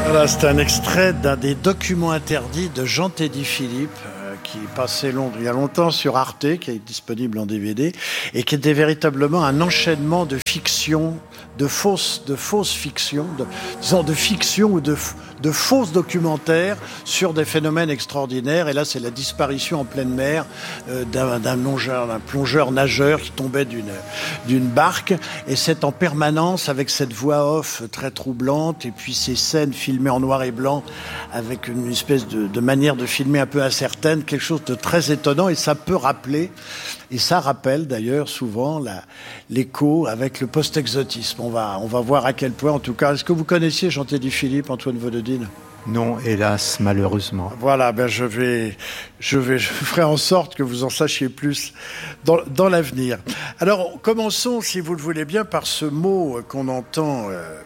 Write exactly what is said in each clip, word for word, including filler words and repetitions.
Voilà, c'est un extrait d'un des documents interdits de Jean-Teddy Philippe, euh, qui passait long, il y a longtemps sur Arte, qui est disponible en D V D, et qui était véritablement un enchaînement de fiction, de fausses, de fausses fictions, de, disons de fiction ou de, de fausses documentaires sur des phénomènes extraordinaires. Et là, c'est la disparition en pleine mer euh, d'un, d'un, plongeur, d'un plongeur nageur qui tombait d'une, d'une barque. Et c'est en permanence avec cette voix off très troublante et puis ces scènes filmées en noir et blanc avec une espèce de, de manière de filmer un peu incertaine, quelque chose de très étonnant. Et ça peut rappeler, et ça rappelle d'ailleurs souvent la, l'écho avec le post-exotisme. On va, on va voir à quel point, en tout cas. Est-ce que vous connaissiez Jean-Teddy Philippe, Antoine Volodine ? Non, hélas, malheureusement. Voilà, ben je vais, je vais, je ferai en sorte que vous en sachiez plus dans, dans l'avenir. Alors, commençons, si vous le voulez bien, par ce mot qu'on entend euh,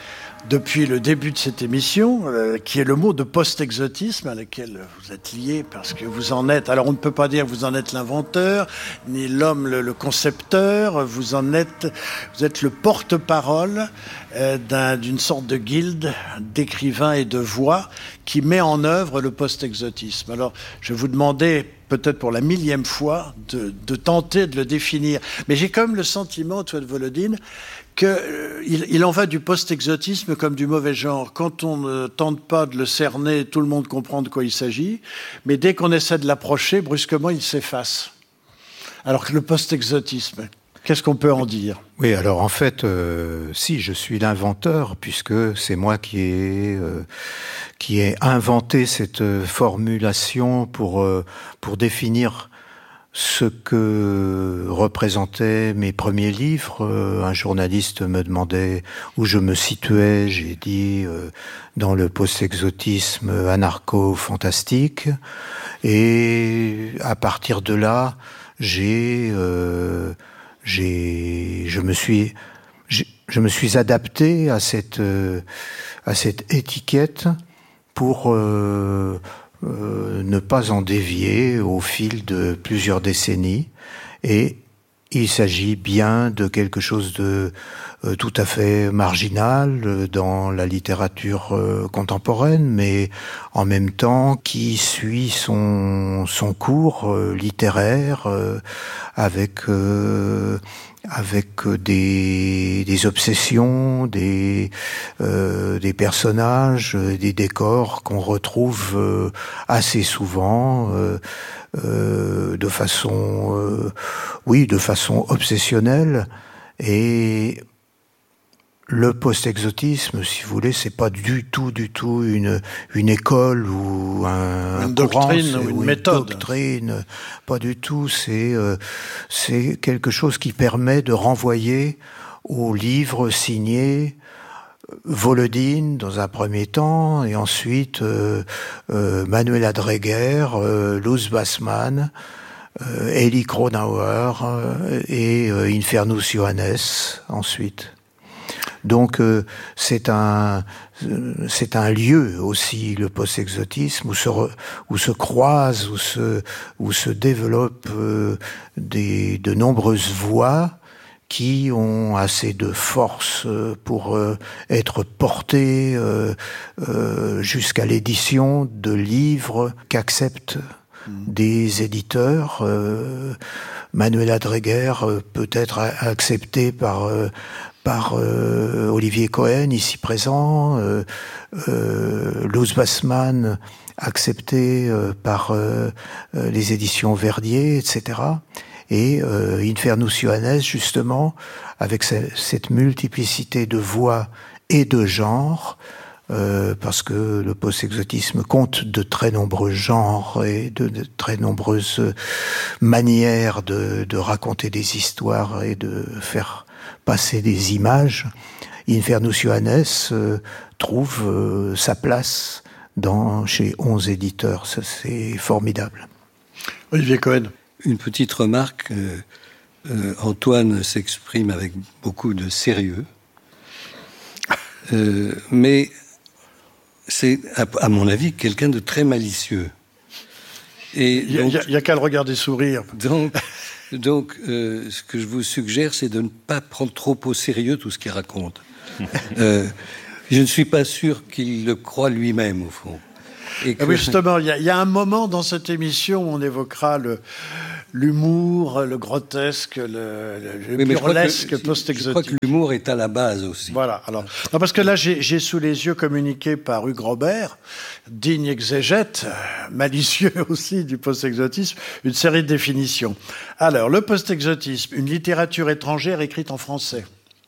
depuis le début de cette émission, euh, qui est le mot de post-exotisme, à laquelle vous êtes lié parce que vous en êtes. Alors, on ne peut pas dire que vous en êtes l'inventeur, ni l'homme le, le concepteur. Vous en êtes, vous êtes le porte-parole euh, d'un, d'une sorte de guilde d'écrivains et de voix qui met en œuvre le post-exotisme. Alors, je vais vous demander, peut-être pour la millième fois, de, de tenter de le définir. Mais j'ai quand même le sentiment, Antoine Volodine, qu'il euh, il en va du post-exotisme comme du mauvais genre. Quand on ne tente pas de le cerner, tout le monde comprend de quoi il s'agit. Mais dès qu'on essaie de l'approcher, brusquement, il s'efface. Alors que le post-exotisme, qu'est-ce qu'on peut en dire ? Oui, alors en fait, euh, si, je suis l'inventeur, puisque c'est moi qui ai, euh, qui ai inventé cette euh, formulation pour, euh, pour définir ce que représentaient mes premiers livres. Euh, un journaliste me demandait où je me situais. J'ai dit euh, dans le post-exotisme anarcho-fantastique. Et à partir de là, j'ai, euh, j'ai, je me suis, j'ai, je me suis adapté à cette, euh, à cette étiquette pour euh, Euh, ne pas en dévier au fil de plusieurs décennies. Et il s'agit bien de quelque chose de euh, tout à fait marginal euh, dans la littérature euh, contemporaine, mais en même temps qui suit son, son cours euh, littéraire euh, avec... Euh, avec des, des obsessions, des, euh, des personnages, des décors qu'on retrouve euh, assez souvent, euh, euh, de façon, euh, oui, de façon obsessionnelle. Et le post-exotisme, si vous voulez, c'est pas du tout, du tout une une école ou un, une un doctrine courant, ou une ou une méthode. Doctrine, pas du tout. C'est euh, c'est quelque chose qui permet de renvoyer aux livres signés Volodine dans un premier temps, et ensuite euh, euh, Manuela Dreger, euh, Luz Bassmann, euh, Elie Kronauer euh, et euh, Infernus Johannes ensuite. Donc euh, c'est un c'est un lieu aussi, le post-exotisme, où se re, où se croisent, où se où se développent euh, des de nombreuses voix qui ont assez de force pour euh, être portées euh, euh, jusqu'à l'édition de livres qu'acceptent des éditeurs. Euh, Manuela Dreger euh, peut être acceptée par euh, par euh, Olivier Cohen, ici présent, euh, euh, Luz Bassmann, accepté euh, par euh, euh, les éditions Verdier, et cetera. Et euh, Infernus Johannes, justement, avec ce, cette multiplicité de voix et de genres, euh, parce que le post-exotisme compte de très nombreux genres et de, de très nombreuses manières de, de raconter des histoires et de faire passer des images. Infernus Johannes euh, trouve euh, sa place dans, chez onze éditeurs. Ça, c'est formidable. Olivier Cohen. Une petite remarque. Euh, euh, Antoine s'exprime avec beaucoup de sérieux. Euh, mais c'est, à, à mon avis, quelqu'un de très malicieux. Il n'y a, a qu'à le regarder sourire. Donc... Donc, euh, ce que je vous suggère, c'est de ne pas prendre trop au sérieux tout ce qu'il raconte. euh, Je ne suis pas sûr qu'il le croit lui-même, au fond. Et que... Oui, justement, il y, y a un moment dans cette émission où on évoquera le, l'humour, le grotesque, le, le oui, burlesque post-exotique. Je crois que l'humour est à la base aussi. Voilà. Alors, non, parce que là, j'ai, j'ai sous les yeux communiqué par Hugues Robert, digne exégète, malicieux aussi du post-exotisme, une série de définitions. Alors, le post-exotisme, une littérature étrangère écrite en français.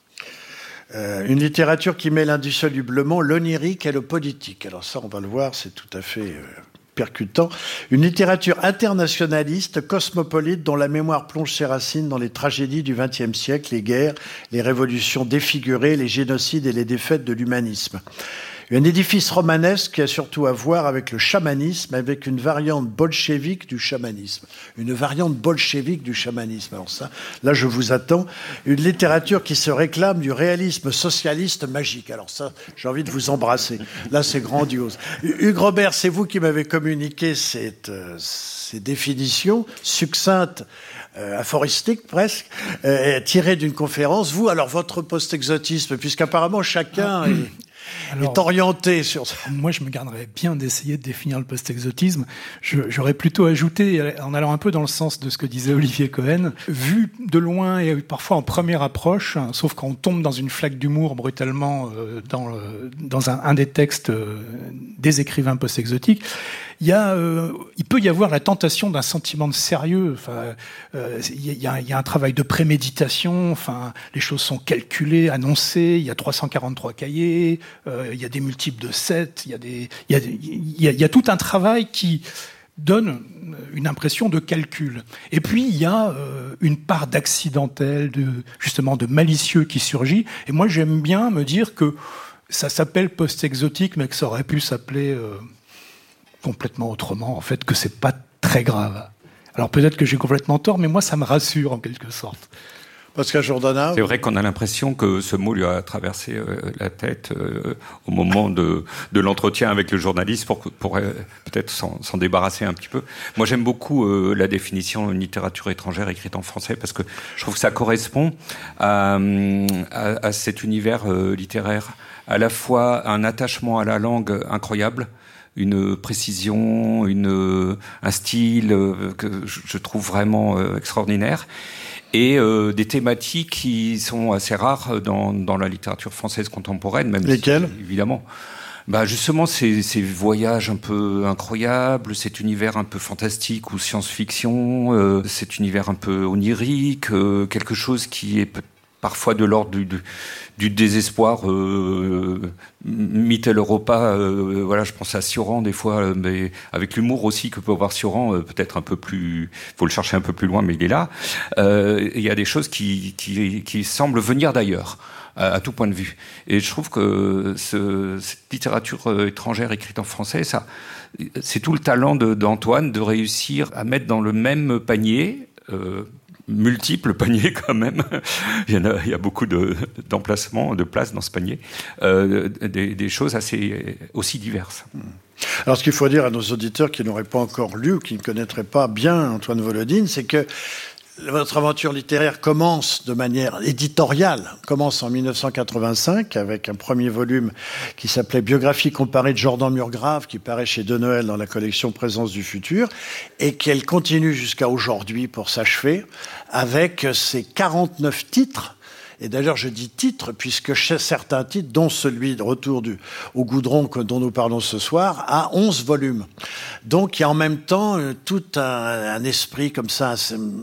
Euh, une littérature qui mêle indissolublement l'onirique et le politique. Alors ça, on va le voir, c'est tout à fait euh, percutant. Une littérature internationaliste, cosmopolite, dont la mémoire plonge ses racines dans les tragédies du vingtième siècle, les guerres, les révolutions défigurées, les génocides et les défaites de l'humanisme. Un édifice romanesque qui a surtout à voir avec le chamanisme, avec une variante bolchevique du chamanisme. Une variante bolchevique du chamanisme. Alors ça, là, je vous attends. Une littérature qui se réclame du réalisme socialiste magique. Alors ça, j'ai envie de vous embrasser. Là, c'est grandiose. Hugues Robert, c'est vous qui m'avez communiqué cette, euh, ces définitions succinctes, Euh, aphoristique presque, euh, tiré d'une conférence. Vous, alors, votre post-exotisme, puisqu'apparemment chacun ah, est, alors, est orienté sur ça. Moi, je me garderais bien d'essayer de définir le post-exotisme. Je, j'aurais plutôt ajouté, en allant un peu dans le sens de ce que disait Olivier Cohen, vu de loin et parfois en première approche, hein, sauf quand on tombe dans une flaque d'humour brutalement euh, dans, le, dans un, un des textes euh, des écrivains post-exotiques, il y a, euh, il peut y avoir la tentation d'un sentiment de sérieux. Enfin, euh, il y a, il y a un travail de préméditation. Enfin, les choses sont calculées, annoncées. Il y a trois cent quarante-trois cahiers. Euh, il y a des multiples de sept. Il y a des, il y a, il y a, il y a tout un travail qui donne une impression de calcul. Et puis il y a euh, une part d'accidentel, de justement de malicieux qui surgit. Et moi, j'aime bien me dire que ça s'appelle post-exotique, mais que ça aurait pu s'appeler euh, complètement autrement, en fait, que c'est pas très grave. Alors peut-être que j'ai complètement tort, mais moi ça me rassure en quelque sorte. Pascal Jourdanat. C'est vrai qu'on a l'impression que ce mot lui a traversé euh, la tête euh, au moment de, de l'entretien avec le journaliste pour, pour euh, peut-être s'en, s'en débarrasser un petit peu. Moi j'aime beaucoup euh, la définition d'une littérature étrangère écrite en français parce que je trouve que ça correspond à, à, à cet univers euh, littéraire, à la fois un attachement à la langue incroyable, une précision, une, un style euh, que je trouve vraiment euh, extraordinaire, et euh, des thématiques qui sont assez rares dans, dans la littérature française contemporaine. Même Lesquelles ? Si, évidemment. Bah justement, ces, ces voyages un peu incroyables, cet univers un peu fantastique ou science-fiction, euh, cet univers un peu onirique, euh, quelque chose qui est peut-être parfois de l'ordre du, du, du désespoir, euh, Mitteleuropa, euh, voilà, je pense à Sioran des fois, mais avec l'humour aussi que peut avoir Sioran, euh, peut-être un peu plus, faut le chercher un peu plus loin, mais il est là. Euh, il y a des choses qui, qui, qui semblent venir d'ailleurs, à, à tout point de vue. Et je trouve que ce, cette littérature étrangère écrite en français, ça, c'est tout le talent de, d'Antoine de réussir à mettre dans le même panier, euh, multiples paniers quand même. Il y en a, il y a beaucoup de, d'emplacements, de places dans ce panier, euh, des, des choses assez aussi diverses. Alors, ce qu'il faut dire à nos auditeurs qui n'auraient pas encore lu ou qui ne connaîtraient pas bien Antoine Volodine, c'est que votre aventure littéraire commence de manière éditoriale, commence en dix-neuf cent quatre-vingt-cinq avec un premier volume qui s'appelait Biographie comparée de Jordan Murgrave, qui paraît chez De Noël dans la collection Présence du futur, et qu'elle continue jusqu'à aujourd'hui pour s'achever avec ses quarante-neuf titres. Et d'ailleurs, je dis titres, puisque chez certains titres, dont celui de Retour du, au goudron que, dont nous parlons ce soir, a onze volumes. Donc, il y a en même temps euh, tout un, un esprit comme ça,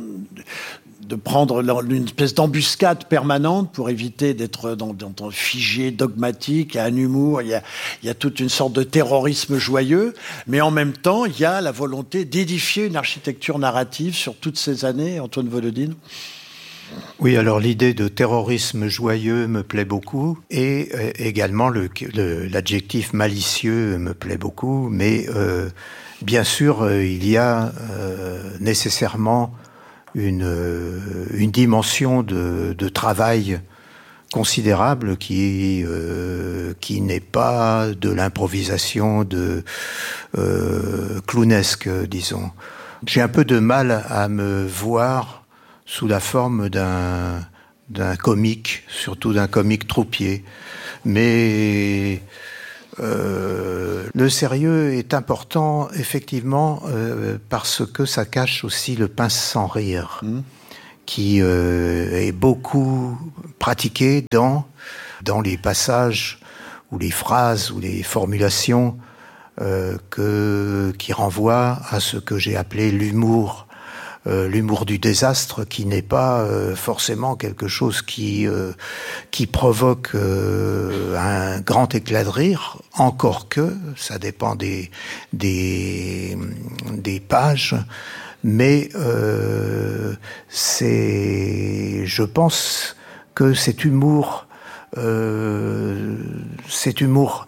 de prendre une espèce d'embuscade permanente pour éviter d'être dans, dans, dans figé, dogmatique, il y a un humour, il y a, il y a toute une sorte de terrorisme joyeux, mais en même temps, il y a la volonté d'édifier une architecture narrative sur toutes ces années, Antoine Volodine. Oui, alors l'idée de terrorisme joyeux me plaît beaucoup, et euh, également le, le, l'adjectif malicieux me plaît beaucoup, mais euh, bien sûr, euh, il y a euh, nécessairement une, euh, une dimension de, de travail considérable qui, euh, qui n'est pas de l'improvisation de euh, clownesque, disons. J'ai un peu de mal à me voir sous la forme d'un, d'un comique, surtout d'un comique troupier. Mais euh, le sérieux est important, effectivement, euh, parce que ça cache aussi le pince sans rire, mmh. qui euh, est beaucoup pratiqué dans, dans les passages ou les phrases ou les formulations euh, que, qui renvoient à ce que j'ai appelé l'humour. Euh, l'humour du désastre, qui n'est pas euh, forcément quelque chose qui euh, qui provoque euh, un grand éclat de rire, encore que ça dépend des des des pages, mais euh, c'est, je pense que cet humour euh, cet humour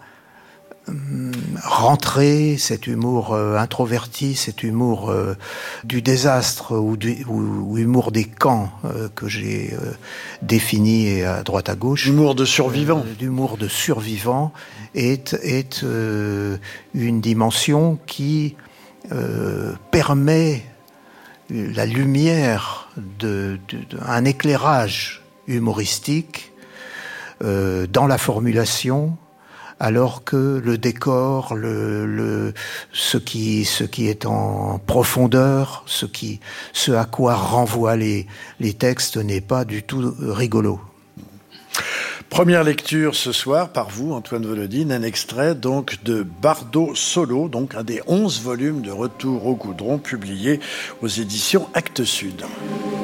rentré, cet humour euh, introverti, cet humour euh, du désastre ou, du, ou, ou humour des camps euh, que j'ai euh, défini à droite à gauche. Humour de survivant. Euh, l'humour de survivant est, est euh, une dimension qui euh, permet la lumière, de, de, de, un éclairage humoristique euh, dans la formulation, alors que le décor, le, le, ce qui, ce qui est en profondeur, ce qui, ce à quoi renvoient les, les textes n'est pas du tout rigolo. Première lecture ce soir par vous, Antoine Volodine, un extrait donc de Bardot Solo, donc un des onze volumes de Retour au Goudron publié aux éditions Actes Sud.